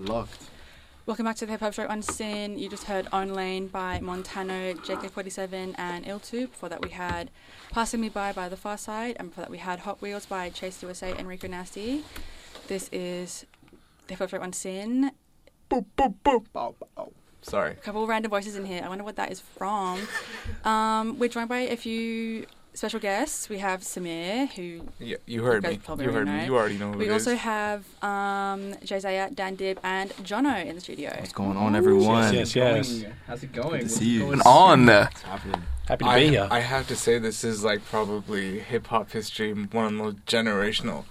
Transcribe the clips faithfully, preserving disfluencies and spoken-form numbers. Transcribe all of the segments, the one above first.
locked. Welcome back to the Hip Hop Show on Sin. You just heard On Lane by Montano, J K forty-seven, and Iltu. Before that, we had Passing Me By by The Far Side, and before that, we had Hot Wheels by Chase U S A and Rico Nasty. This is the Hip Hop Show on Sin. Boop, boop, boop. Bow, bow. Sorry. A couple of random voices in here. I wonder what that is from. Um, we're joined by a few special guests. We have Samir, who yeah, you heard you me. probably You heard know. me. You already know who we it is. also have um, Jay Zayat, Dan Dib, and Jono in the studio. What's going on, everyone? Yes, yes. yes. How's it going? Good to What's see you. going on? What's happening? Happy to I, be here. I have to say this is like probably hip hop history, one of the most generational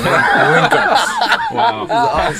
link-ups. Wow.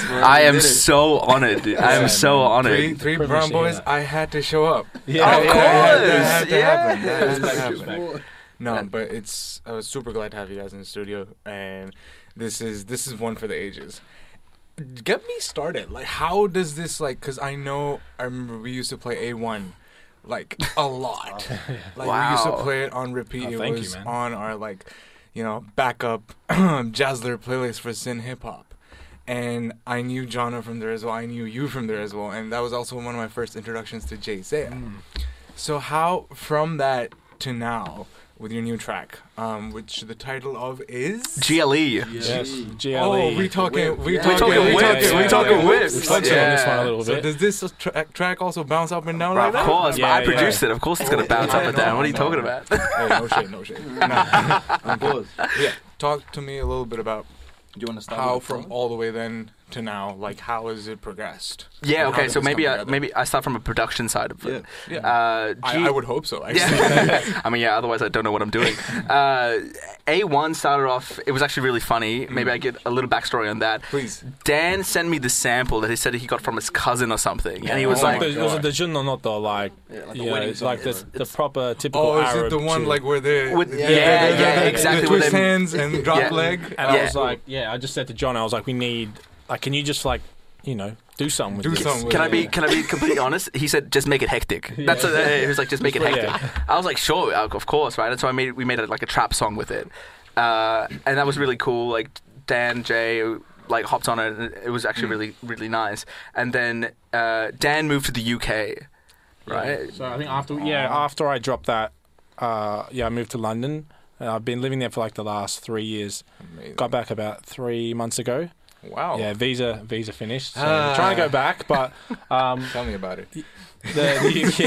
I am so honored. dude. I am so Three, honored. three Privilege brown to boys. hear that. I had to show up. Yeah, Of That had- that had course, to happen. That had to Respect, happen. respect. No, but it's. I was super glad to have you guys in the studio, and this is this is one for the ages. Get me started. Like, how does this like? Because I know I remember we used to play A one, like a lot. Like we used to Wow. play it on repeat. Oh, it thank you, was man. on our like, you know, backup Jazzler playlist for Sin Hip Hop. And I knew Jonna from there as well. I knew you from there as well. And that was also one of my first introductions to Jay Zaya. Mm. So how, from that to now, with your new track, um, which the title of is? G L E. Yes, G L E. Oh, we talking, we Yeah. talking, We talking we whips. talking, We we talking talking whips. We touched on this one a little So bit. does this tra- track also bounce up and down Bro, like of that? course, Yeah, but I yeah. produced it. Of course it's going to bounce up and down. What are you talking about? Hey, no shade, no shade. Nah. Of course. Yeah, talk to me a little bit about Do you want to start? how with the from song? all the way then to now, like how has it progressed? Yeah, And how okay, did so this maybe come I, together? maybe I start from a production side of it. Yeah. Uh, G- I, I would hope so, actually. Yeah. I mean, yeah, otherwise I don't know what I'm doing. Uh, A one started off, it was actually really funny. Maybe I get a little backstory on that. Please. Dan sent me the sample that he said he got from his cousin or something. And he was Oh like, my the, was God. it the Jun or not though? Like, Yeah, like a yeah, wedding it's like song, the, yeah. the proper typical Oh, is Arab it the one tune. like where they With- the- yeah, the- the- yeah, the- exactly, the with twist them- hands and drop Yeah. leg? And Yeah. I was like, yeah, I just said to John, I was like, we need, like, can you just like, you know, do something with Do this? something with Can I it. be can I be completely honest? He said just make it hectic. Yeah. That's a, he was like just make it Yeah. hectic. I was like sure, of course, right? And so I made we made it like a trap song with it, uh, and that was really cool. Like Dan Jay like hopped on it, and it was actually really really nice. And then uh, Dan moved to the U K, right? So I think after, yeah, after I dropped that, uh, yeah, I moved to London. Uh, I've been living there for like the last three years. Amazing. Got back about three months ago. Wow. Yeah, visa visa finished. So Ah. I'm trying to go back, but um, Tell me about it. the, the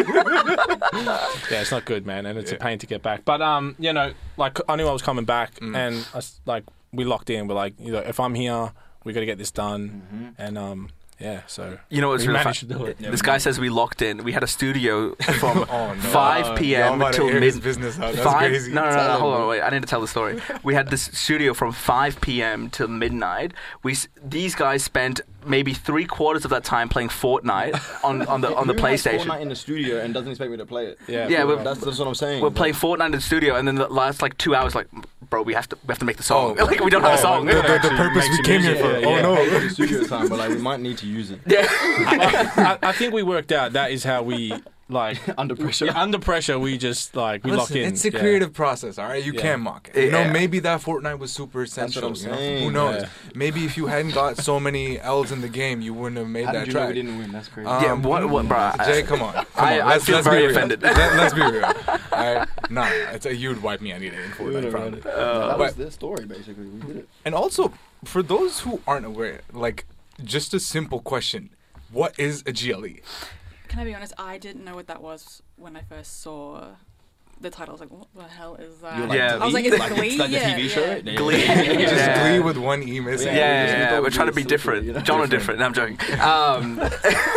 yeah, yeah, it's not good, man, and it's Yeah. a pain to get back. But um, you know, like I knew I was coming back, Mm. and I s like we locked in. We're like, you know, if I'm here, we got to get this done, Mhm. and um, yeah, so You know what's we really managed fun? to do it. This guy says we locked in. We had a studio from Oh, no. five p.m. Y'all about to till air his mid. business out. That's Five, crazy. no, no, no, Tell no, him, hold on, bro. wait. I need to tell the story. We had this studio from five p.m. till midnight. We s- these guys spent maybe three quarters of that time playing Fortnite on, on the on the Who has PlayStation. Fortnite in the studio and doesn't expect me to play it. Yeah, Yeah, for we're- real. That's, that's what I'm saying. We're Like, playing Fortnite in the studio, and then the last like two hours, like, bro, we have to we have to make the song. Oh. like we don't have a Oh, song. the, the, the Actually purpose makes we some came here music, for. yeah, Oh yeah. no. the studio time, but like we might need to use it. yeah. I, I think we worked out that is how we like Under pressure. yeah, under pressure. We just like we locked Listen, in. it's a yeah. creative process, all right? You Yeah. can't mock it. You know, Yeah. maybe that Fortnite was super essential. what I'm you know? saying. Who knows? Yeah. Maybe if you hadn't got so many L's in the game, you wouldn't have made How that did you know track. we didn't win? That's crazy. Um, Yeah, what- what- bruh, Jay, I- come on. Come I- on. I Let's, feel let's very be real. offended. Let, let's be real. All right? Nah, it's a, you'd wipe me any day in Fortnite. Probably. that but- was the story, basically. We did it. And also, for those who aren't aware, like, just a simple question. What is a G L E? Can I be honest? I didn't know what that was when I first saw the title. I was like, what the hell is that? You're like, Yeah. I was like, is it like, Glee? It's like Yeah, the T V show, yeah. right? Glee. Just Yeah. Glee with one E missing. Yeah, Yeah, yeah, we yeah, thought we're we trying to were be silly, different. you know? John are different. No, I'm joking. Um,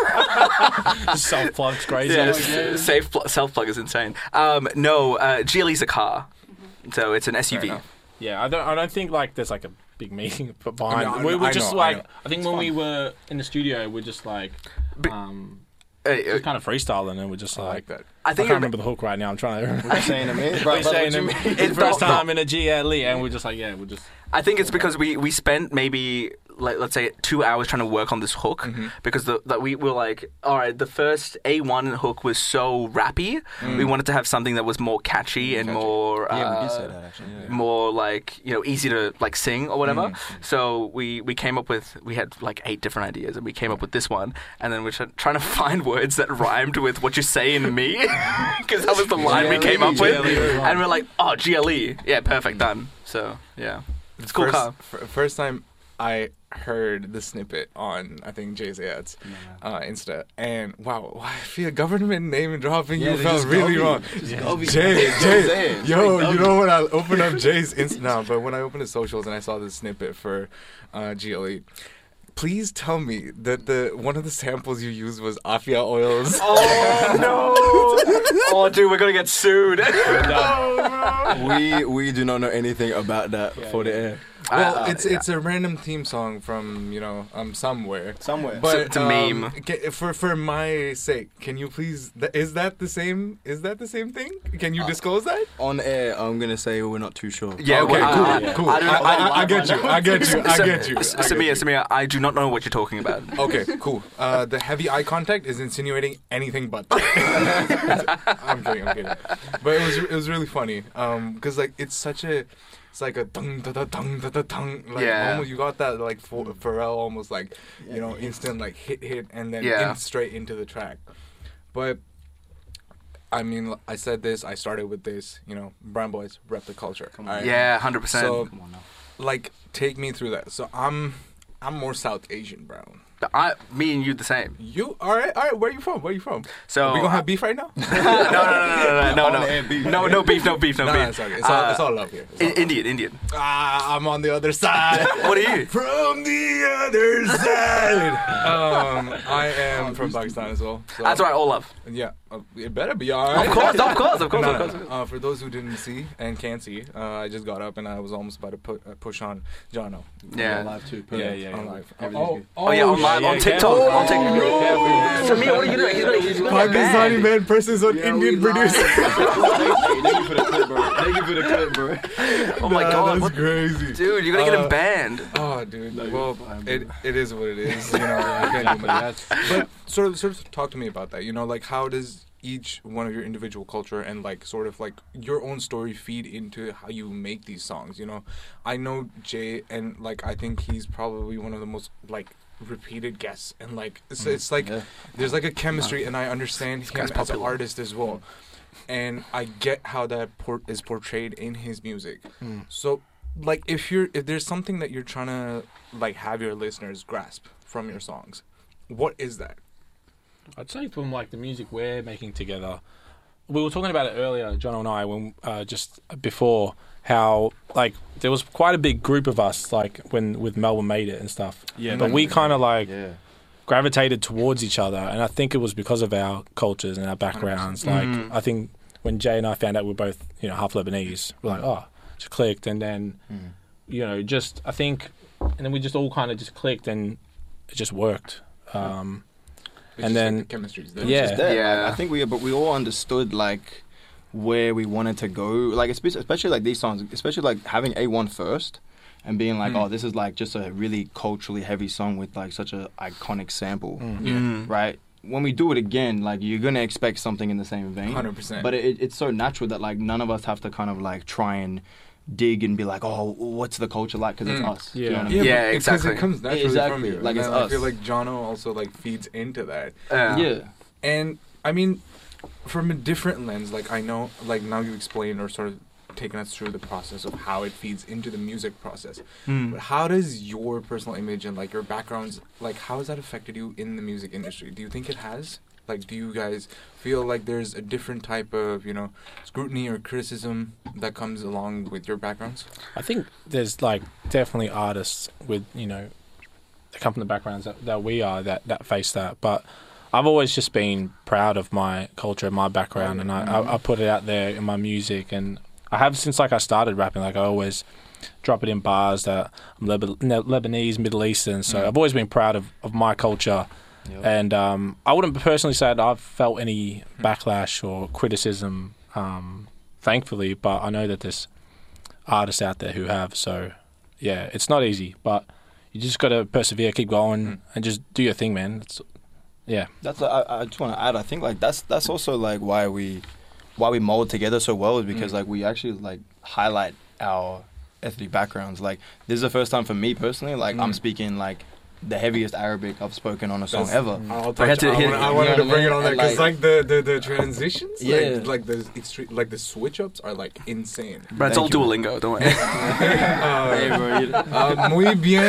Self plug's crazy. yeah, s- safe pl- self plug is insane. Um, no, uh, G L E's a car, so it's an S U V. Fair enough. Yeah, I don't. I don't think like there's like a big meaning behind. I know, it. We I were just know, I like, know. I, think when we were in the studio, we're just like, But- um, Uh, uh, just kind of freestyling, and we're just I like, like that. I I think can't it- remember the hook right now. I'm trying to. What you saying to me? We're But, but saying what you it- mean? it's the first the- time in a G L E, and we're just like, yeah, we're just. I think it's because we, we spent maybe like let's say two hours trying to work on this hook Mhm. because the, that we were like, all right, the first A one hook was so rappy. Mm. We wanted to have something that was more catchy and Catchy. more uh, Yeah, we did say that actually. Yeah. more like you know easy to like sing or whatever. Mm. So we we came up with we had like eight different ideas and we came up with this one, and then we're try- trying to find words that rhymed with what you say in me because that was the line we came up with, G L E. and we're like, oh, G L E, yeah, perfect, done. So yeah, it's a cool first, car. f- first time I heard the snippet on I think Jay Zayad's uh, Insta, and wow, I feel government name dropping. Yeah, you they felt just really Govy. wrong. Just Yeah. Govy. Jay, That's what I'm Jay, saying. yo, Straight you Govy. know when I opened up Jay's Insta, no, but when I opened his socials and I saw the snippet for uh, G L E, please tell me that the one of the samples you used was Afia oils. Oh no! Oh dude, we're gonna get sued. we we do not know anything about that Yeah, for the yeah. air. Well, Uh, it's yeah. it's a random theme song from you know um somewhere. Somewhere. But it's a um, meme. ca- for for my sake, can you please? Th- is that the same? Is that the same thing? Can you Uh, disclose that? on air, I'm gonna say we're not too sure. Yeah, Okay, well, cool, I- yeah. cool. I I, don't know. I, I, I get you. I get you. I Sa- get you. I S- get Samir, you. Samir, I do not know what you're talking about. Okay, cool. Uh, the heavy eye contact is insinuating anything but. I'm kidding. I'm kidding. But it was it was really funny. Um, because like it's such a. It's like a dung da da dung da da dung. Like Yeah. almost you got that like Ph- Pharrell almost like you know instant like hit hit and then Yeah. in, straight into the track. But I mean, I said this. I started with this. You know, Brown Boys rep the culture. Come on. alright? Yeah, hundred percent. So Come on now. like, take me through that. So I'm I'm more South Asian, Brown. I, me and you the same. You all right? All right. Where you from? Where you from? So we gonna have beef right now? no, no, no, no, no, On no, the air beef. no, no, no beef, no beef, no no, beef. it's okay. It's all, Uh, it's all love here. It's all I- love. Indian, Indian. Ah, I'm on the other side. What are you? From the other side. um, I am from Pakistan as well. So, That's right, all love. Yeah, uh, it better be all right. Of course, of course, of course, No, of no, course. no. Uh, for those who didn't see and can't see, uh, I just got up and I was almost about to put, uh, push on Jono. Yeah. On live too. Yeah, yeah, On yeah. live. Everything's good. Oh yeah, on live, yeah, on yeah, TikTok, careful. on TikTok. Samir, what are you doing? He's gonna, he's gonna get Pakistani banned. man versus an Indian producer. Hey, thank you for the clip, bro. Thank you for the clip, bro. Oh my Nah, god, that's what, crazy. dude, you're gonna get Uh, him banned. Oh, dude. No, you're well, fine, it bro. it is what it is. You know, I can't do much. But sort of, sort of talk to me about that. You know, like how does each one of your individual culture and like sort of like your own story feed into how you make these songs? You know, I know Jay, and like I think he's probably one of the most like repeated guests, and like it's, it's like Yeah. there's like a chemistry, and I understand him guy's as an popular. artist as well, and I get how that por- is portrayed in his music. Mm. So, like, if you're if there's something that you're trying to like have your listeners grasp from your songs, what is that? I'd say from like the music we're making together, we were talking about it earlier, John and I, when uh, just before how like there was quite a big group of us like when with Melbourne Made It and stuff. Yeah, but man. we kind of like Yeah. gravitated towards each other, and I think it was because of our cultures and our backgrounds. Like Mhm. I think when Jay and I found out we we're both you know half Lebanese, we're like oh, just clicked, and then Mm. you know just I think, and then we just all kind of just clicked, and it just worked. Um, It's And just, then- like, the chemistry's there. Yeah. Just there. Yeah. Like, I think we, but we all understood like where we wanted to go. Like espe- especially like these songs, especially like having A one first and being like, Mm. oh, this is like just a really culturally heavy song with like such a iconic sample, mm. Yeah. Mm. right? When we do it again, like you're gonna expect something in the same vein. Hundred percent. But it, it's so natural that like none of us have to kind of like try and dig and be like, oh, what's the culture like? Because Mm. it's us. Do you know Yeah. what I mean? Yeah, but- because exactly. it comes naturally Exactly, from you. like and it's then I us. feel like Jono also like feeds into that. Yeah. Yeah. And I mean, from a different lens, like I know, like now you explained or sort of taken us through the process of how it feeds into the music process. Mm. But how does your personal image and like your backgrounds, like how has that affected you in the music industry? Do you think it has? Like, do you guys feel like there's a different type of, you know, scrutiny or criticism that comes along with your backgrounds? I think there's like definitely artists with you know that come from the backgrounds that, that we are that, that face that, but I've always just been proud of my culture and my background, and I, I, I put it out there in my music, and I have since like I started rapping. Like I always drop it in bars that I'm Leb- Lebanese, Middle Eastern, so Mm. I've always been proud of, of my culture. Yep. And um, I wouldn't personally say that I've felt any backlash or criticism, um, thankfully, but I know that there's artists out there who have. So, yeah, it's not easy, but you just got to persevere, keep going, mm. and just do your thing, man. It's, yeah. That's I, I just want to add. I think like that's that's also like why we why we mold together so well is because mm. like we actually like highlight our ethnic backgrounds. Like this is the first time for me personally. Like mm. I'm speaking like the heaviest Arabic I've spoken on a song That's, ever. I'll touch, I, had to, I, wanted, I wanted to bring it on there because like, like the, the, the transitions, yeah, like, like the extreme, like the switch ups are like insane. But it's all you. Duolingo, don't worry. uh, uh, muy bien.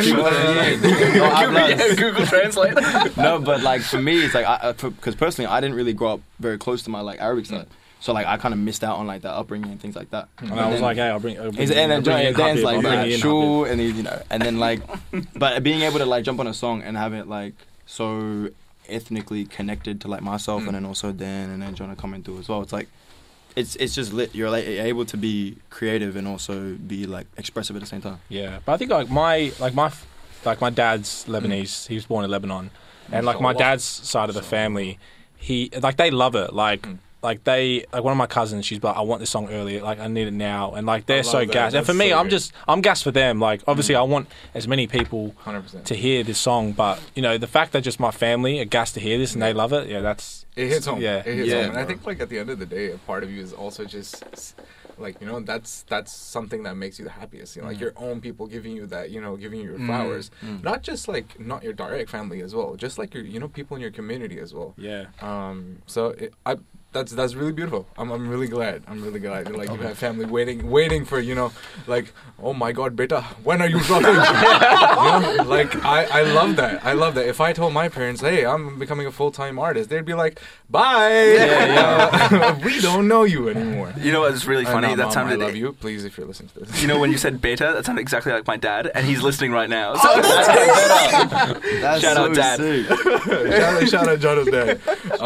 Google, Google Translate. No, but like for me, it's like because personally, I didn't really grow up very close to my like Arabic side. So like I kind of missed out on like that upbringing and things like that. And, and I was like, hey, I'll bring. I'll bring and I'll then Dan's like, like sure, and he, you know, and then like, but being able to like jump on a song and have it like so ethnically connected to like myself mm. and then also Dan and then Jonah coming through as well. It's like, it's it's just lit. You're like able to be creative and also be like expressive at the same time. Yeah, but I think like my like my like my dad's Lebanese. Mm. He was born in Lebanon, and like my dad's side of the family, he like they love it. Like. Mm. Like they, like one of my cousins, she's like, I want this song earlier, like I need it now, and like they're so gassed. And for me, so I'm just, I'm gassed for them. Like obviously, mm. I want as many people one hundred percent to hear this song, but you know, the fact that just my family are gassed to hear this and they love it, yeah, that's it hits home. Yeah, it hits yeah, home. And I think like at the end of the day, a part of you is also just like you know that's that's something that makes you the happiest. You know, like mm. your own people giving you that, you know, giving you your mm. flowers, mm. not just like not your direct family as well, just like your you know people in your community as well. Yeah. Um. So it, I. That's that's really beautiful. I'm I'm really glad. I'm really glad. Like you have family waiting waiting for you know, like oh my God, beta, when are you dropping? You know? Like I, I love that. I love that. If I told my parents, hey, I'm becoming a full time artist, they'd be like, bye. Yeah, yeah. Uh, we don't know you anymore. You know what's really funny? Uh, no, that Mom, sounded. I love you. Please, if you're listening to this. You know when you said beta, that sounded exactly like my dad, and he's listening right now. So oh, that's that's shout so out, Dad. shout, out, shout out, Jonah's dad.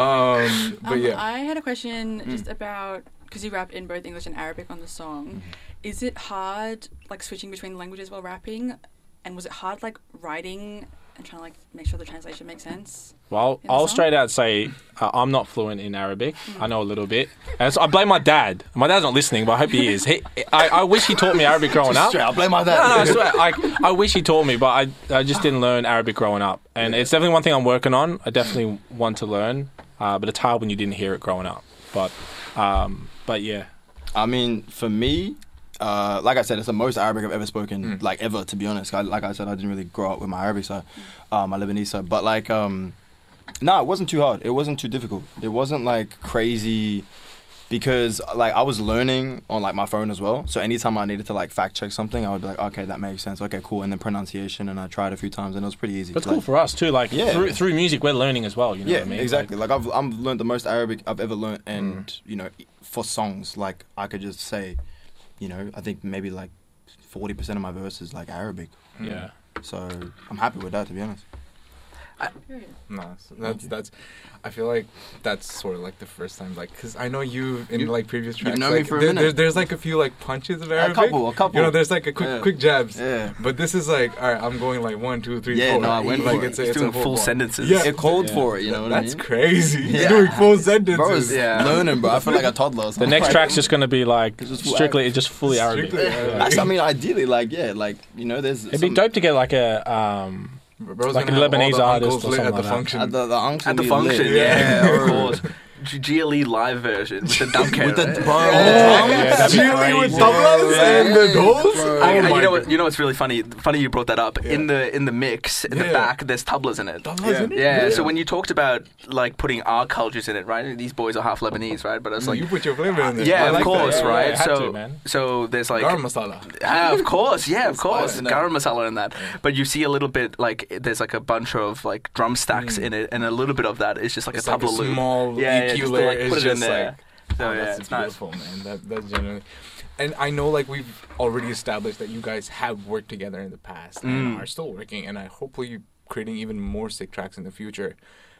Um, but um, yeah. I had a question Mm. just about, because you rapped in both English and Arabic on the song. Mm. Is it hard, like, switching between languages while rapping? And was it hard, like, writing and trying to, like, make sure the translation makes sense? Well, I'll song? straight out say uh, I'm not fluent in Arabic. Mm. I know a little bit. And so I blame my dad. My dad's not listening, but I hope he is. He, I, I wish he taught me Arabic growing up. Straight, I blame my dad. No, no, I swear. I, I wish he taught me, but I, I just didn't learn Arabic growing up. And it's definitely one thing I'm working on. I definitely want to learn, uh, but it's hard when you didn't hear it growing up. But, um, but yeah. I mean, for me, uh, like I said, it's the most Arabic I've ever spoken, mm. like ever, to be honest. I, like I said, I didn't really grow up with my Arabic side, uh, my Lebanese side. But like, um, no, it wasn't too hard. It wasn't too difficult. It wasn't like crazy because like I was learning on like my phone as well. So anytime I needed to like fact check something, I would be like, okay, that makes sense. Okay, cool. And then pronunciation, and I tried a few times, and it was pretty easy. But it's like, cool for us too. Like yeah. through through music, we're learning as well. You know yeah, what I mean? exactly. Like, like I've I've learned the most Arabic I've ever learned, and mm. you know, for songs, like I could just say, you know, I think maybe like forty percent of my verse is like Arabic. Yeah. So I'm happy with that, to be honest. I, no, so that's that's. I feel like that's sort of like the first time, like, because I know you in you, like previous tracks. You've known like, me for a there, minute. There's, there's like a few like punches of Arabic. A couple, a couple. You know, there's like a quick yeah. quick jabs. Yeah. But this is like, all right, I'm going like one, two, three, yeah, four. no, I went like for it's it. a, He's it's doing a whole full bar. sentences. Yeah, it called yeah. for it. You know what that's I mean? crazy. He's Yeah. doing full sentences. Bro's Yeah. learning, bro. I feel like a toddler. The next track's just going to be like just full strictly, Arabic. just fully Arabic. Strictly Yeah. Arabic. That's, I mean, ideally, like, yeah, like, you know, there's. It'd be some, dope to get like a um, Bro's like a gonna have all Lebanese the artist uncles or lit something at the like that. function. At the, the uncle At the be function, lit. yeah, of course. G L E live version with the drum kit. With the, right? bro, Oh, Yeah, that'd be chili with crazy. tablas Yeah. and the dolls. Bro. Oh I- I- my you know God. what? You know what's really funny? Funny you brought that up. Yeah. In the in the mix, in the Yeah. back, there's tablas in it. Tablas Yeah. in it? Yeah, so when you talked about like putting our cultures in it, right? These boys are half Lebanese, right? But it's like, you put your flavor in there. yeah, I of like course, that. Yeah, right? yeah, had so, to, man. so there's like, Garam masala. ah, of course, yeah, of course, Spice in that. garam masala in that. But you see a little bit like there's like a bunch of like drum stacks Mm. in it, and a little bit of that is just like It's a like a tabla loop. small Yeah, yeah, E Q just to, layer. like, It's put it in just there. like, So oh, yeah, that's it's nice. beautiful, man. That that's genuinely. And I know, like, we've already established that you guys have worked together in the past and Mm. are still working, and I hopefully creating even more sick tracks in the future.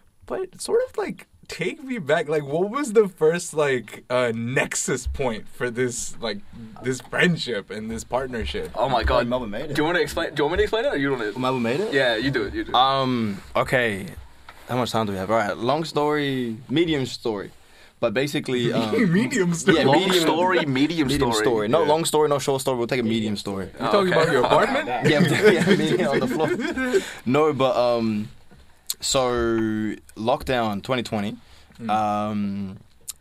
But sort of like take me back. Like, what was the first like uh, nexus point for this like this friendship and this partnership? Oh my god! Melvin made it. Do you want to explain? Do you want me to explain it, or you want to? Melvin made it? Yeah, you do it. You do it. Um, okay. How much time do we have? All right, long story, medium story. But basically, um, Medium story. Yeah, long medium- story, medium, medium story. story. No Yeah. long story, no short story. We'll take a medium story. You talking okay. about your apartment? Yeah, yeah, me on the floor. No, but um, so lockdown twenty twenty. Um,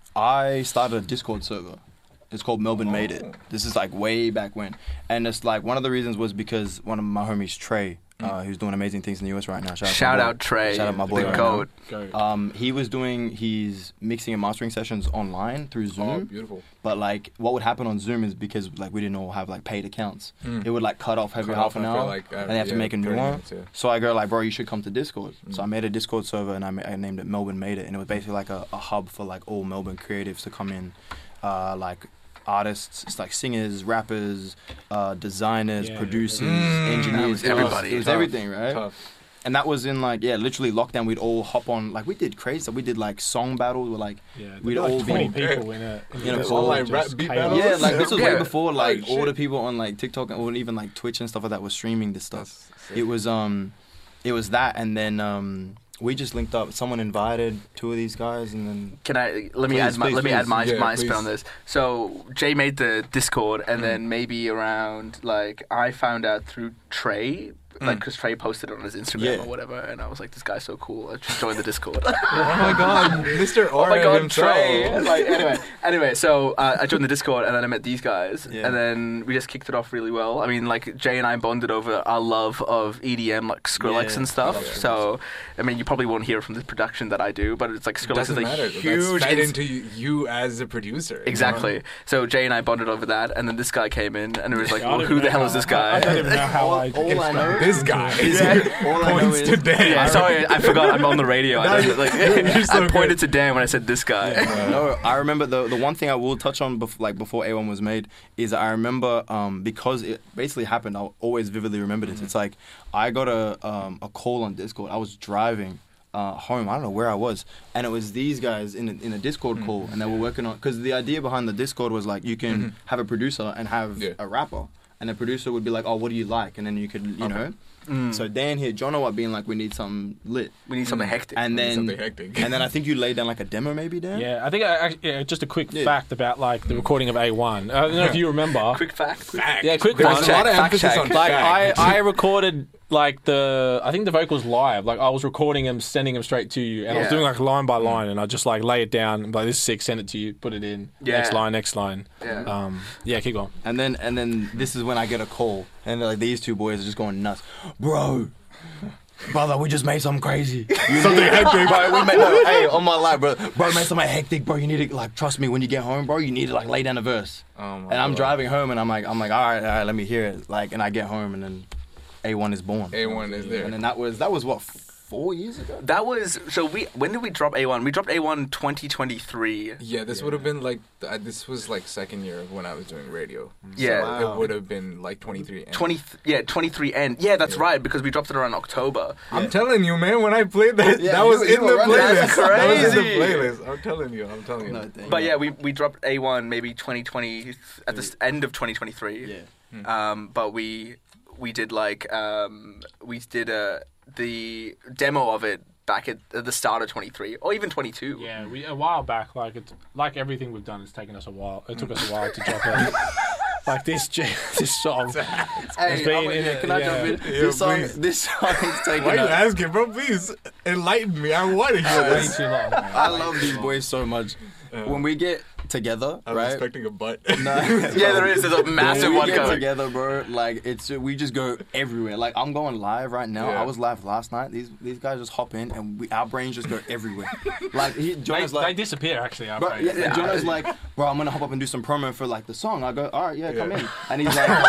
I started a Discord server. It's called Melbourne Made It. This is like way back when, and it's like one of the reasons was because one of my homies Trey, uh, who's doing amazing things in the U S right now. Shout, Shout my boy. out Trey, Shout out my boy the right goat. Go. Um, he was doing his mixing and mastering sessions online through Zoom. Oh, beautiful. But like, what would happen on Zoom is because like we didn't all have like paid accounts, Mm. it would like cut off every Cut half off an after, hour, like, uh, and they have to yeah, make a new thirty one. minutes, yeah. So I go like, bro, you should come to Discord. So Mm. I made a Discord server and I, ma- I named it Melbourne Made It, and it was basically like a, a hub for like all Melbourne creatives to come in, uh, like artists, it's like singers, rappers, uh, designers, Yeah. producers, Mm. engineers, That was it was- everybody. It was Tough. everything, right? Tough. And that was in like yeah, literally lockdown. We'd all hop on like we did crazy stuff. We did like song battles with like Yeah, we'd there'd be all like be- twenty people in a In a just call, like, just rap beat chaos. battles? yeah, like this was way Yeah. before like Holy all the shit. people on like TikTok or even like Twitch and stuff like that was streaming this stuff. That's sick. It was um, it was that, and then um, we just linked up. Someone invited two of these guys, and then Can I let me Please, add my please, let me please. add my Yeah, my spin please. on this. So Jay made the Discord, and Mm. then maybe around like I found out through Trey, like Mm. because Trey posted it on his Instagram Yeah. or whatever, and I was like, this guy's so cool. I just joined the Discord. Oh my god, Mister Oh my R god, himself. Trey! Like anyway, anyway, so uh, I joined the Discord and then I met these guys, Yeah. and then we just kicked it off really well. I mean, like Jay and I bonded over our love of E D M, like Skrillex Yeah, and stuff. I love So, I mean, you probably won't hear from the production that I do, but it's like Skrillex Doesn't is a matter. huge That's fed ins- into you, you as a producer. you know? Exactly. So Jay and I bonded over that, and then this guy came in, and it was like, I well, don't who even the know hell how- is this I, guy? I don't even know how All- I. all I know- This guy. all I know Points is to Dan. Yeah, sorry, I forgot. I'm on the radio. I, don't, like, you're so I pointed good. to Dan when I said this guy. no, I remember the the one thing I will touch on bef- like before A one was made is I remember um, because it basically happened. I'll always vividly remember this. It's like I got a um, a call on Discord. I was driving uh, home. I don't know where I was, and it was these guys in a, in a Discord call, and they were working on because the idea behind the Discord was like you can Mhm. have a producer and have Yeah. a rapper, and the producer would be like, oh, what do you like, and then you could you Okay. know. Mm. So Dan here, John Watt being like, we need something lit, we need something hectic. and Need then something hectic. and then I think you laid down like a demo, maybe Dan. Yeah, I think I, I, yeah, just a quick Yeah. fact about like the recording of A one. I don't know if you remember. Quick fact. Fact. Yeah, quick There's fact a check, lot of fact emphasis check. on Like I, fact. I recorded like the I think the vocals live. Like I was recording them, sending them straight to you, and I was Yeah. doing like line by line, and I just like lay it down. and be like this is sick, send it to you, put it in. Next Yeah. line, next line. Yeah. Um, yeah, keep going. And then and then this is when I get a call, and like these two boys are just going nuts, bro. Brother, we just made something crazy. Something hectic. Bro, we made, no, hey, on my life, bro. Bro, we made something hectic, bro. You need to like trust me when you get home, bro. You need to like lay down a verse. Oh my And I'm God. driving home, and I'm like, I'm like, all right, all right, let me hear it. Like, and I get home, and then A one is born. A one is there. And then that was that was what four years ago. That was so. We when did we drop A one? We dropped A one twenty twenty-three. Yeah, this would have been like uh, this was like second year when I was doing radio. Yeah. so Wow. it would have been like twenty-three. and- Twenty, yeah, twenty-three end. Yeah, that's Yeah. right because we dropped it around October. I'm telling you, man. When I played that, Yeah, that was you- you in were the running- playlist. That's That was in the crazy. playlist. I'm telling you. I'm telling you. No, thank But you. yeah, we we dropped A one maybe twenty twenty at the s- end of twenty twenty-three. Yeah. Um, but we we did like um, we did uh, the demo of it back at, at the start of twenty-three or even twenty-two. Yeah, we a while back, like it's like everything we've done, it's taken us a while. It took us a while to drop it. Like this, j- this song. Hey, It's been I'm- in yeah, it, can I yeah. jump in? Yeah, this song, please. this song is taking. Why are you up- asking, bro? Please enlighten me. I want to hear Way this. too long. man. I Way love too these long. boys so much. Uh, When we get together, I was right? expecting a butt. No. Yeah, there is. There's a massive when we one get going. together, bro. Like it's we just go everywhere. Like I'm going live right now. Yeah. I was live last night. These these guys just hop in and we our brains just go everywhere. Like he, They, John's they like. disappear actually. Bro, After yeah, Yeah. Jono's like, bro, I'm gonna hop up and do some promo for like the song. I go, all right, yeah, come Yeah. in. And he's like,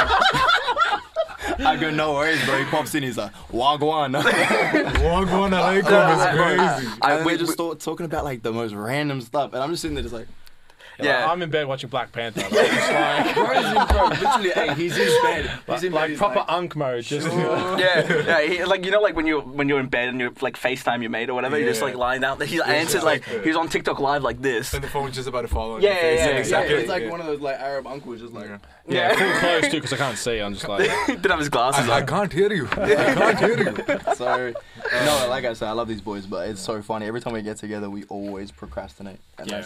I go, no worries, bro. He pops in, he's like, wagwan. Wagwan alaikum is crazy. I- and we- we just we- start talking about like the most random stuff, and I'm just sitting there just like, Yeah. I'm in bed watching Black Panther. Like, it's like, bro, he's in, bro, literally, hey, he's in bed. He's in bed. like he's proper like, unk mode. Just yeah, yeah. He, like you know, like when you when you're in bed and you're like FaceTime your mate or whatever, you're just Yeah. like lying down. He answered like he was on TikTok live like this. And the phone's just about to fall on Yeah, your face. yeah, yeah, exactly. It's like Yeah. one of those like Arab uncles, just like. Yeah. yeah, full clothes too because I can't see. I'm just like. Didn't have his glasses I, I on. can't hear you. I can't hear you. So, no, like I said, I love these boys, but it's so funny. Every time we get together, we always procrastinate. And Yeah. that's,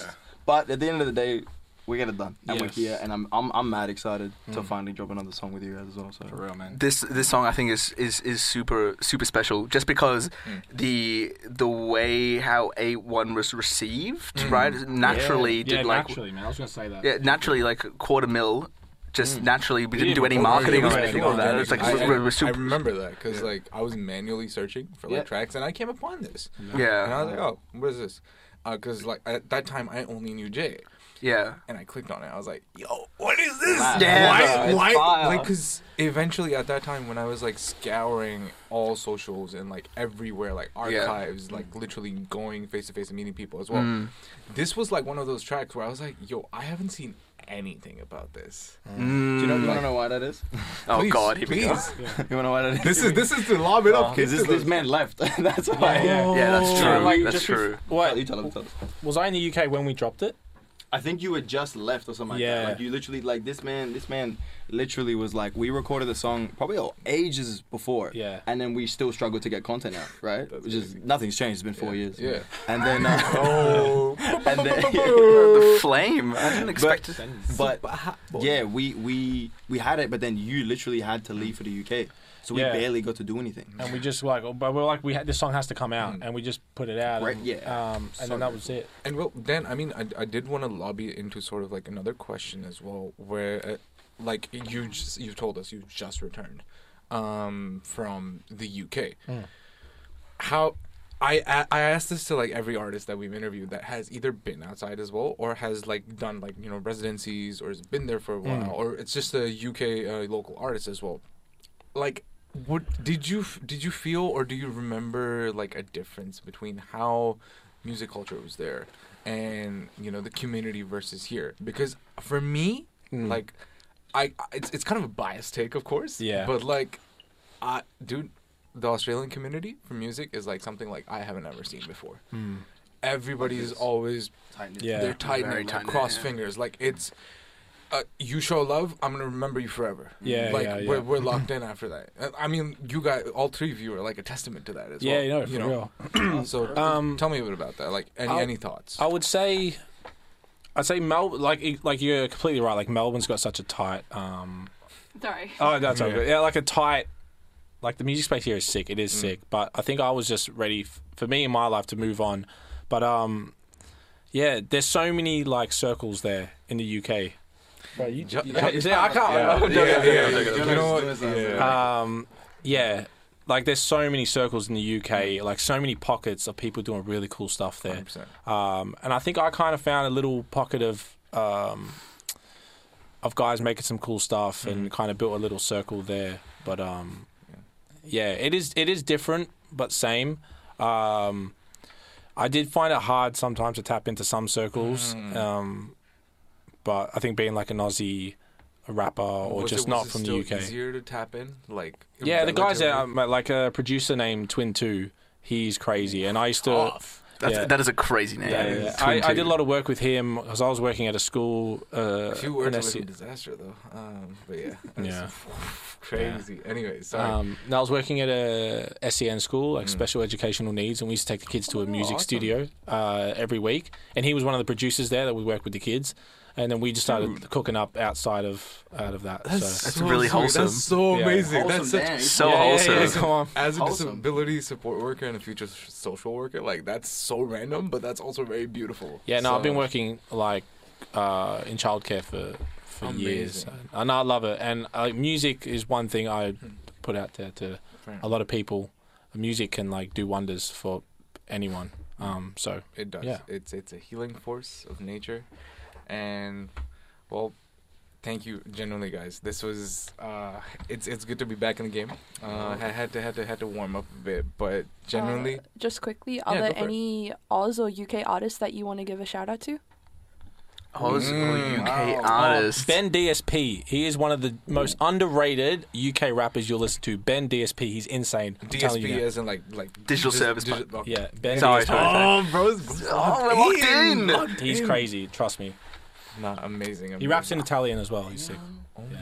but at the end of the day, we get it done, and we're Yes. here, and I'm I'm I'm mad excited to Mm. finally drop another song with you guys as well. So For real, man. This this song I think is is, is super super special just because Mm. the the way how A one was received, Mm. right? Naturally Yeah, did like naturally, man. I was gonna say that. yeah, naturally like quarter mil. Just Mm. naturally, we We didn't do didn't any promote marketing it, or right? anything Yeah, like that. I, It's like I, we're, we're I super. remember that because Yeah. like I was manually searching for like Yeah. tracks, and I came upon this, and I Yeah, was like, oh, what is this? Because like at that time I only knew Jay, yeah. and I clicked on it. I was like, yo, what is this? Wow. Yeah, why? bro, it's why? fire. Like, because eventually at that time when I was like scouring all socials and like everywhere, like archives, like literally going face to face and meeting people as well. Mm. This was like one of those tracks where I was like, yo, I haven't seen anything about this. Mm. do you know? You Like- want to know why that is? Oh Please, God, here we go. please. You want to know why that is? This is this is to lob it up. because this this man left. That's why. Yeah, Yeah, that's Oh. true. Like, that's just true. What? You tell him. Tell him. Was I in the U K when we dropped it? I think you had just left or something like Yeah. that. Like you literally, like this man, this man literally was like, we recorded the song probably ages before. Yeah. And then we still struggled to get content out, right? That's Which is, crazy. nothing's changed. It's been four Yeah. years. Yeah. And then, uh, Oh. and then, The flame. I didn't expect it. but yeah, we, we, we had it, but then you literally had to leave for the U K. So we Yeah. barely got to do anything. And we just like, but we we're like, we had this song has to come out, Mm. and we just put it out. Right, and, yeah. Um, and So then that good. was it. And well, Dan, I mean, I, I did want to lobby into sort of like another question as well, where uh, like you just, you told us you just returned um, from the U K. Mm. How I I I asked this to like every artist that we've interviewed that has either been outside as well or has like done like you know residencies or has been there for a while Mm. or it's just a U K uh, local artist as well. Like, what did you f- did you feel or do you remember like a difference between how music culture was there and you know the community versus here? Because for me, Mm. like, I it's it's kind of a biased take, of course. Yeah. But like, I dude, the Australian community for music is like something like I haven't ever seen before. Mm. Everybody's always Yeah. they're tight Very knit, like tight-knit, cross yeah. fingers. Like it's, uh, you show love, I'm gonna remember you forever. Yeah, like yeah, yeah. We're, we're locked in after that. Uh, I mean, you guys, all three of you are like a testament to that as Yeah, well. you know, for real. So Um, tell me a bit about that. Like any I'll- any thoughts? I would say, I'd say Mel. Like, like you're completely right. Like Melbourne's got such a tight. Um, Sorry. oh, that's all Yeah. good. Yeah, like a tight. Like the music space here is sick. It is Mm. sick. But I think I was just ready f- for me in my life to move on. But um, yeah, there's so many like circles there in the U K. Bro, you, Ju- you- ju- yeah, I can't. yeah, I'm yeah, joking, yeah, I'm yeah, joking, yeah. I'm You know what? joking. Yeah. Um, yeah, like there's so many circles in the U K, like so many pockets of people doing really cool stuff one there. hundred percent. Um, and I think I kind of found a little pocket of um, of guys making some cool stuff and kind of built a little circle there. But um, yeah, it is it is different but same. Um, I did find it hard sometimes to tap into some circles, Mm. um, but I think being like an Aussie rapper or Was just it- not was it from the still U K. Easier to tap in, like Yeah, the guys there, relatively um, like a producer named Twin Two. He's crazy, and I used to. tough. That's, Yeah. That is a crazy name. Yeah, yeah. Twin I, I Two. did a lot of work with him because I was working at a school. Uh, A few words in away S C- from disaster, though. Um, but yeah, that's Yeah. crazy. Anyway, sorry. Um, and I was working at a S E N school, like Mm. special educational needs, and we used to take the kids to a Oh, music awesome. studio uh, every week. And he was one of the producers there that we worked with the kids, and then we just started Dude. cooking up outside of out of that. That's, so. That's so really sweet. wholesome. That's so Yeah. amazing. Wholesome, That's such, Dan. So yeah, wholesome. Yeah, yeah, come on. as a Wholesome. disability support worker and a future s- social worker, like that's so random, but that's also very beautiful. Yeah, no, So- I've been working like uh, in childcare for for years, Amazing. and I love it. And uh, music is one thing I put out there to Fair. a lot of people. Music can like do wonders for anyone. Um, so It does. Yeah. It's it's a healing force of nature, and well, thank you genuinely, guys. This was uh, it's it's good to be back in the game. Uh, I had to had to had to warm up a bit, but genuinely, Uh, just quickly, are Yeah, there go for it. any Oz or U K artists that you want to give a shout out to? Oz or Mm. U K Wow. artist. Ben D S P, he is one of the most underrated U K rappers you'll listen to. Ben D S P, he's insane. I'm telling you D S P now. as in like like Digital dis- service digi- pro- oh. Yeah, Ben Sorry, D S P. sorry. Oh, bros, Oh, we're locked in. locked He's in. crazy, trust me. Nah, amazing, amazing. He raps in Italian as well. He's sick. Oh Yeah.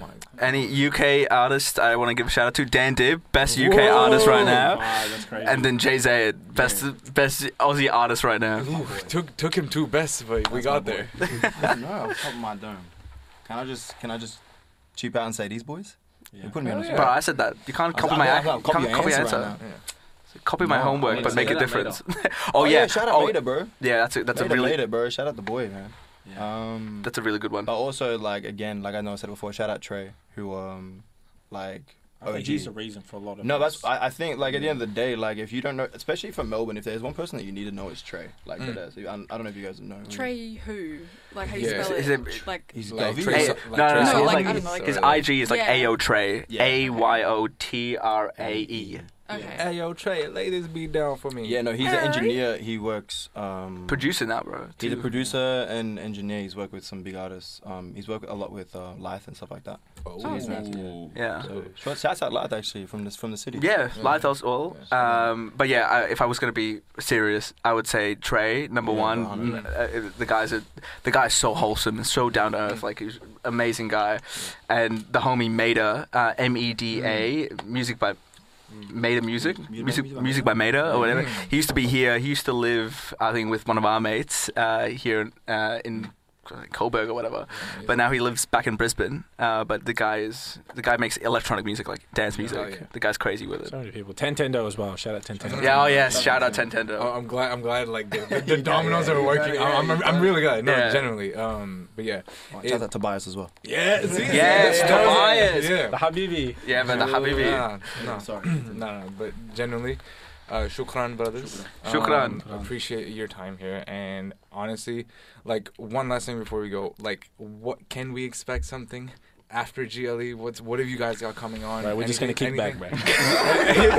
my. Any U K artist I want to give a shout out to? Dan Dibb, best U K artist right now. Wow, that's crazy. And then Jay Z, best best Aussie artist right now. Ooh, took took him two best, but we That's got my there. boy. No, off the top of my dome. Can I just can I just cheap out and say these boys? Yeah. You're putting me on the Hell spot. Bro, I said that. You can't I- copy I- my I- ac- I- you copy can't your copy your answer answer. right now. Yeah. Copy my No, homework, I but wanna make say a that difference. later. oh, yeah. Shout out oh, later, bro. yeah, that's a, that's a Later, really later, bro. Shout out the boy, man. Yeah. Um, that's a really good one. but also like again, like I know I said before, shout out Trey, who um, like I think O G. he's the reason for a lot of No, this. that's I, I think like at the end of the day, like if you don't know, especially for Melbourne, if there's one person that you need to know, it's Trey. Like Mm. that is. I, I don't know if you guys know. him. Trey who? Like how do you Yeah. spell Is it? it- Like He's Like Govey. Trey- Hey, like no, no, Trey no, No, it's like, like, I don't know, like his sorry. I G is like Yeah. Ayo Trey. Yeah. A Y O T R A E. okay. Hey yo, Trey, lay this beat down for me. Yeah, no, he's an Alright. engineer. He works. Um, Producing that, bro. He's a too. producer and engineer. He's worked with some big artists. Um, he's worked a lot with uh, Lyth and stuff like that. Oh, Oh, okay. Yeah. So short shouts out Lyth actually from this from the city. Yeah, Yeah. Lighthouse Oil. Um, but yeah, I, if I was gonna be serious, I would say Trey number Yeah, one. one hundred. Uh, the guy's a, the guy's so wholesome and so down to earth. Like he's an amazing guy, and the homie Maida, uh, M E D A, music by. Maida Music, Music- music, Music by music by Maida or whatever. Mm. He used to be here. He used to live, I think, with one of our mates uh, here uh, in Coburg or whatever. But now he lives back in Brisbane. Uh, but the guy is the guy makes electronic music, like dance music. Oh, yeah. The guy's crazy with it. So many people. Tentendo as well. Shout out Tentendo. Yeah, oh yes, shout out Tentendo. Oh, I'm glad. I'm glad. Like the, the, the dominoes are working. yeah, I'm, I'm, yeah. I'm really glad. No, Yeah. genuinely. Um, but yeah. Shout It- out Tobias as well. Yeah. See, Yes, yeah, Tobias. Yeah. The Habibi. Yeah, but the Habibi. Nah, nah. Sorry. no, no, but genuinely, uh, shukran, brothers. Shukran. Um, appreciate your time here, and honestly, like one last thing before we go, like, what can we expect something after G L E? What's what have you guys got coming on? Right, we're just gonna kick Anything- back, anything?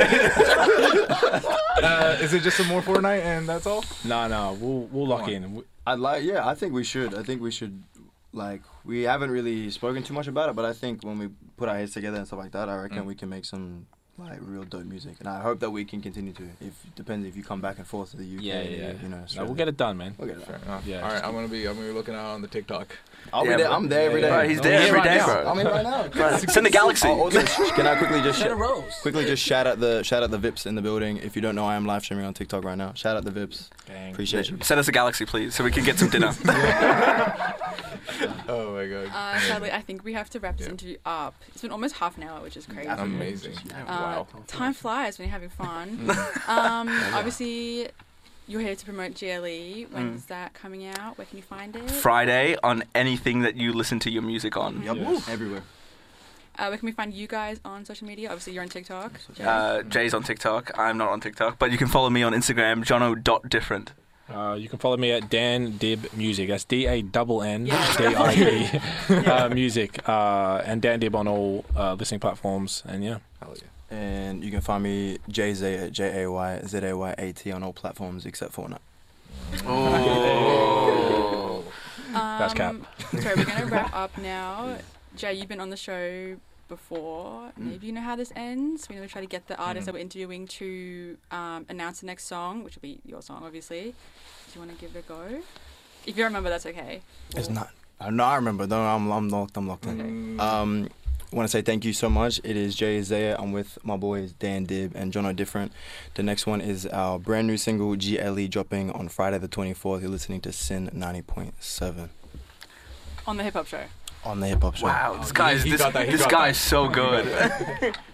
man. uh, is it just some more Fortnite and that's all? No, no, we'll we'll lock Come on. in. We- I'd like. Yeah, I think we should. I think we should. Like we haven't really spoken too much about it, but I think when we put our heads together and stuff like that, I reckon Mm. we can make some like real dope music, and I hope that we can continue to. If depends if you come back and forth to the U K, Yeah, yeah, yeah. you know. No, Australia. we'll get it done, man. We'll get it. Fair Done. enough. Yeah, all right, just I'm gonna be I'm gonna be looking out on the TikTok. I'll Yeah, be there. bro. I'm there every Yeah, day. yeah. Bro, he's No, there we're every here day, right bro. now. I'm here right now. Bro, Send the galaxy. Oh, also, sh- can I quickly just Get a sh- rose. quickly just shout out the shout out the Vips in the building? If you don't know, I am live streaming on TikTok right now. Shout out the Vips. Bang. Appreciate you. Send us a galaxy, please, so we can get some dinner. Oh my god. Uh, sadly, I think we have to wrap this Yeah. interview up. It's been almost half an hour, which is crazy. Amazing. Uh, Wow. Time flies when you're having fun. um, obviously, you're here to promote G L E. When's that coming out? Where can you find it? Friday on anything that you listen to your music on. Yep. Yes. Everywhere. Uh, where can we find you guys on social media? Obviously, you're on TikTok. Jay. Uh, Jay's on TikTok. I'm not on TikTok, but you can follow me on Instagram, jono dot different. Uh, you can follow me at Dan Dib Music. That's D A N N Yeah. D I B uh, Music. Uh, and Dan Dib on all uh, listening platforms. And yeah. Hell yeah. And you can find me Jay Z at J A Y Z A Y A T on all platforms except Fortnite. Oh. Um, That's cap. Sorry, we're going to wrap up now. Jay, you've been on the show before. Maybe you know how this ends. We're going to try to get the artist Mm. that we're interviewing to um, announce the next song, which will be your song, obviously. Do you want to give it a go? If you remember, that's okay. It's not. I know. I remember. Though I'm, I'm locked. I'm locked in. Mm. Um, I want to say thank you so much. It is Jay Zaya. I'm with my boys Dan Dib and Jono Different. The next one is our brand new single G L E dropping on Friday the twenty-fourth. You're listening to Sin ninety point seven On the hip hop show. on the Hip Hop Show. Wow, this He- guy is he this, got that, he this got guy that. is so good.